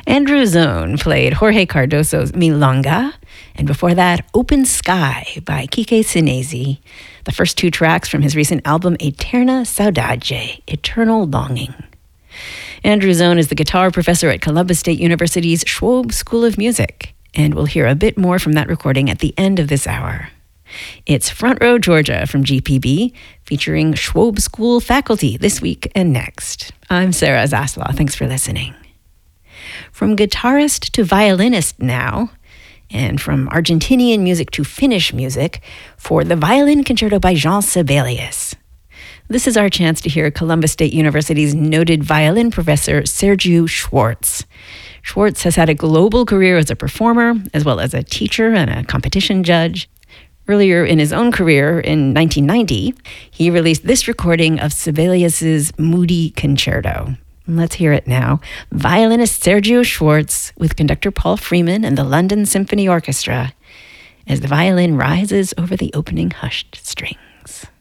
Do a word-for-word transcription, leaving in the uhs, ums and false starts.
Andrew Zone played Jorge Cardoso's Milonga, and before that, Open Sky by Kike Sinesi, the first two tracks from his recent album Eterna Saudade, Eternal Longing. Andrew Zone is the guitar professor at Columbus State University's Schwab School of Music, and we'll hear a bit more from that recording at the end of this hour. It's Front Row Georgia from G P B, featuring Schwab School faculty this week and next. I'm Sarah Zaslaw. Thanks for listening. From guitarist to violinist now, and from Argentinian music to Finnish music, for the Violin Concerto by Jean Sibelius. This is our chance to hear Columbus State University's noted violin professor, Sergiu Schwartz. Schwartz has had a global career as a performer, as well as a teacher and a competition judge. Earlier in his own career, in nineteen ninety, he released this recording of Sibelius's Moody Concerto. Let's hear it now. Violinist Sergiu Schwartz with conductor Paul Freeman and the London Symphony Orchestra as the violin rises over the opening hushed strings.